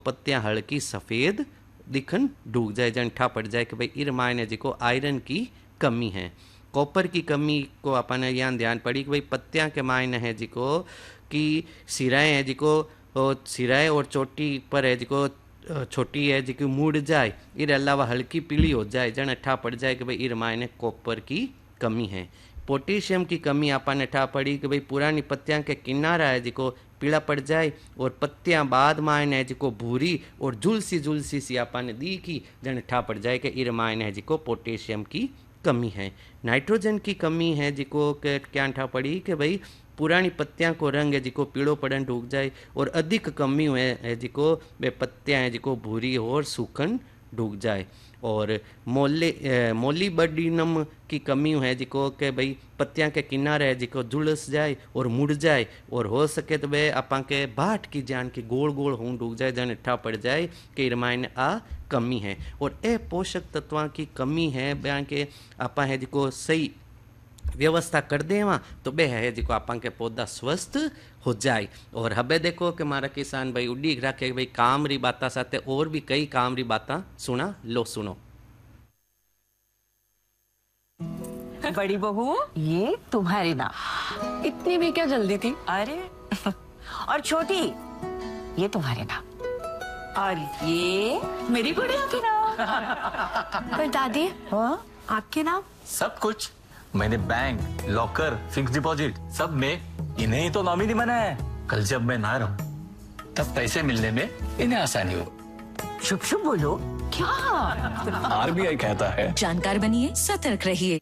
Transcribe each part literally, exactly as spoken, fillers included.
पत्तियां हल्की सफ़ेद दिखन डूब जाए, जन ठा पड़ जाए कि भाई इर मायने जिको आयरन की कमी है। कॉपर की कमी को अपन यहाँ ध्यान पड़ी कि भाई पत्तियां के मायने है जिको कि सिराएं है जिको सिराएं और चोटी पर है जिको छोटी है जिको मुड़ जाए, इर अलावा हल्की पीली हो जाए, जन ठा पड़ जाए कि भाई इर मायने कॉपर की कमी है। पोटेशियम की कमी आपने ठा पड़ी कि भाई पुरानी पत्तियां के किनारा है जिको पीला पड़ जाए और पत्तियां बाद मायने है जिको भूरी और झुलसी झुलसी सी आपने दिखी, जन ठा पड़ जाए कि इर मायने है जिको पोटेशियम की कमी है। नाइट्रोजन की कमी है जिको के क्या ठा पड़ी कि भाई पुरानी पत्तियां को रंग है जिको पीड़ो पड़न डूब जाए और अधिक कमी हुए है जिको वे पत्तियां है जिको भूरी और सूखन डूब जाए। और मोले मोलिबडिनम की कमी है जिको के भाई पत्तियां के किनारे है जिको झुलस जाए और मुड़ जाए और हो सके तो वे आपा के बाट की जान की गोल गोल हों डूब जाए, जन इठा पड़ जाए कि इरमाइन आ कमी है। और ए पोषक तत्वों की कमी है बयान के आपा है जिको सही व्यवस्था कर देवा तो बे है जिको आपा के पौधा स्वस्थ हो जाए। और हबे देखो कि मारा किसान भाई उड़ी रखे भाई काम री बाता साथे और भी कई काम री बाता सुना लो सुनो। बड़ी बहू ये तुम्हारी नाम। इतनी भी क्या जल्दी थी? अरे और छोटी ये तुम्हारे नाम और ये मेरी गुड़िया की नाम। पर दादी हाँ आपके नाम? सब कुछ मैंने बैंक, लॉकर, फिक्स डिपॉजिट सब में इन्हें ही तो नॉमिनी बनाया है। कल जब मैं ना रहूं तब पैसे मिलने में इन्हें आसानी हो। शुभ शुभ बोलो। क्या? आरबीआई कहता है जानकार बनिए, सतर्क रहिए।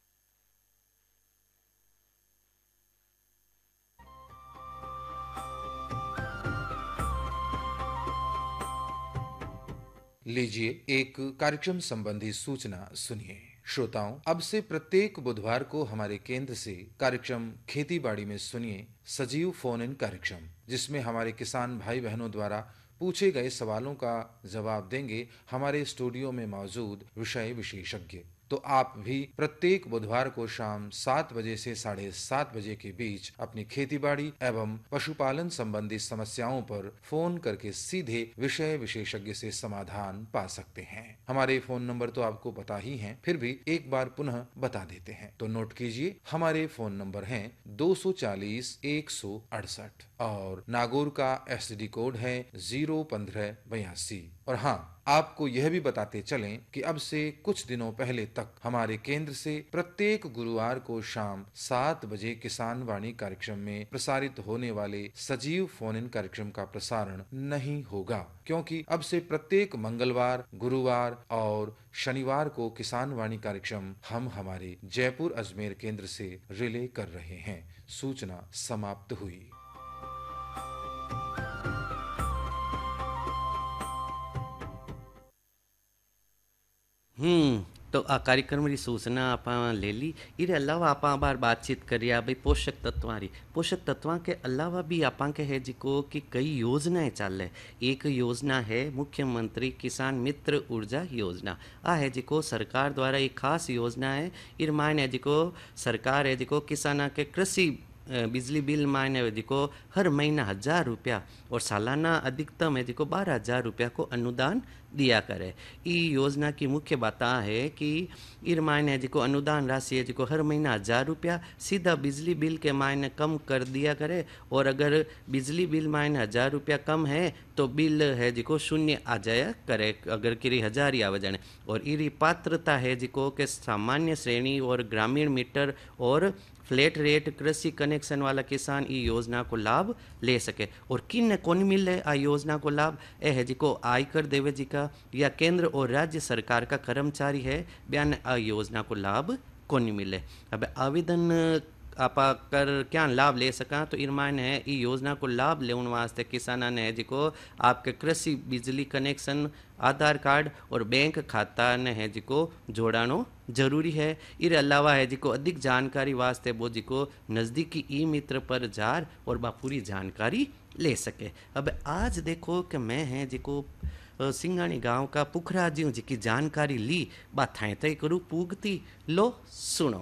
लीजिए एक कार्यक्रम संबंधी सूचना सुनिए। श्रोताओं, अब से प्रत्येक बुधवार को हमारे केंद्र से कार्यक्रम खेती बाड़ी में सुनिए सजीव फोन इन कार्यक्रम, जिसमें हमारे किसान भाई बहनों द्वारा पूछे गए सवालों का जवाब देंगे हमारे स्टूडियो में मौजूद विषय विशेषज्ञ। तो आप भी प्रत्येक बुधवार को शाम सात बजे से साढ़े सात बजे के बीच अपनी खेतीबाड़ी एवं पशुपालन संबंधी समस्याओं पर फोन करके सीधे विषय विशेषज्ञ से समाधान पा सकते हैं। हमारे फोन नंबर तो आपको पता ही हैं, फिर भी एक बार पुनः बता देते हैं। तो नोट कीजिए, हमारे फोन नंबर हैं दो सौ चालीस एक सौ अड़सठ और नागौर का एस टी डी कोड है जीरो पंद्रह बयासी। और हाँ, आपको यह भी बताते चलें कि अब से कुछ दिनों पहले तक हमारे केंद्र से प्रत्येक गुरुवार को शाम सात बजे किसान वाणी कार्यक्रम में प्रसारित होने वाले सजीव फोन इन कार्यक्रम का प्रसारण नहीं होगा, क्योंकि अब से प्रत्येक मंगलवार, गुरुवार और शनिवार को किसान वाणी कार्यक्रम हम हमारे जयपुर अजमेर केंद्र से रिले कर रहे हैं। सूचना समाप्त हुई। हम्म तो आ कार्यक्रम री सूचना आप ले ली। इरे अलावा आप बार बातचीत करिया भाई पोषक तत्वां री। पोषक तत्वां के अलावा भी आप के है जिको कि कई योजनाएं चाले। एक योजना है मुख्यमंत्री किसान मित्र ऊर्जा योजना। आ है जिको सरकार द्वारा एक खास योजना है। इर मायने जिको सरकार है जिको किसाना के कृषि बिजली बिल मायने जिको हर महीना हजार रुपया और सालाना अधिकतम है जिको बारह हजार रुपया को अनुदान दिया करे। ई योजना की मुख्य बात है कि इर मायने जिको अनुदान राशि है जिको हर महीना हजार रुपया सीधा बिजली बिल के मायने कम कर दिया करे। और अगर बिजली बिल मायने हजार रुपया कम है तो बिल है जिको शून्य आ जाया करे, अगर किरी हजार ही आवे जाने। और इरी पात्रता है जिको के सामान्य श्रेणी और ग्रामीण मीटर और फ्लैट रेट कृषि कनेक्शन वाला किसान ई योजना को लाभ ले सके। और किन कौन मिले आ योजना को लाभ? ए है जिको आयकर देवे जी का या केंद्र और राज्य सरकार का कर्मचारी है, बयान आ योजना को लाभ कौन मिले। अब आवेदन आप कर क्या लाभ ले सका तो इरमान है ई योजना को लाभ लेने वास्ते किसाना ने जिको आपके कृषि बिजली कनेक्शन, आधार कार्ड और बैंक खाता ने है जिको जोड़ानो जरूरी है। इर अलावा है जिको अधिक जानकारी वास्ते वो जिको नज़दीकी ई मित्र पर जार और बा पूरी जानकारी ले सके। अब आज देखो कि मैं है जिको सिंगाणी गांव का पुखराजियों जी की जानकारी ली बात थाए तय करूँ पूगती लो सुनो।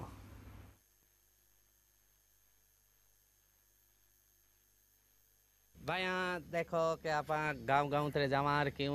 भाई यहाँ देखो कि आप गाँव गाँव तेरे जमार क्यों